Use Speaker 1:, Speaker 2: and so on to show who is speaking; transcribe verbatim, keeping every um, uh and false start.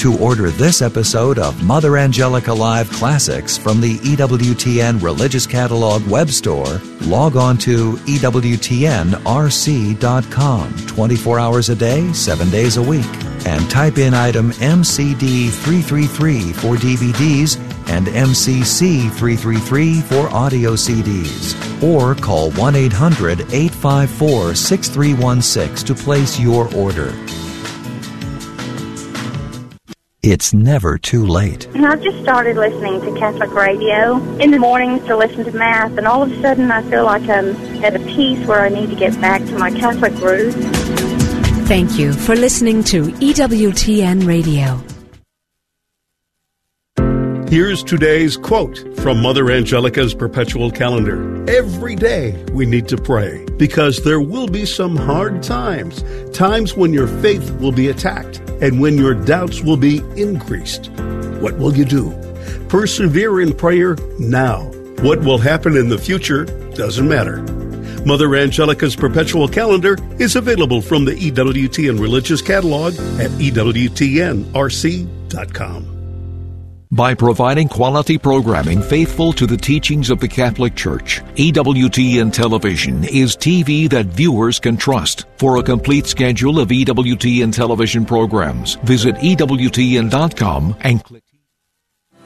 Speaker 1: To order this episode of Mother Angelica Live Classics from the E W T N Religious Catalog web store, log on to E W T N R C dot com twenty-four hours a day, seven days a week, and type in item M C D three thirty-three for D V Ds and M C C three thirty-three for audio C Ds. Or call one eight hundred, eight five four, six three one six to place your order. It's never too late.
Speaker 2: And I just started listening to Catholic radio in the mornings to listen to Mass, and all of a sudden I feel like I'm at a place where I need to get back to my Catholic roots.
Speaker 3: Thank you for listening to E W T N Radio.
Speaker 4: Here's today's quote from Mother Angelica's Perpetual Calendar. Every day we need to pray because there will be some hard times, times when your faith will be attacked and when your doubts will be increased. What will you do? Persevere in prayer now. What will happen in the future doesn't matter. Mother Angelica's Perpetual Calendar is available from the E W T N Religious Catalog at E W T N R C dot com.
Speaker 5: By providing quality programming faithful to the teachings of the Catholic Church, E W T N Television is T V that viewers can trust. For a complete schedule of E W T N television programs, visit E W T N dot com and click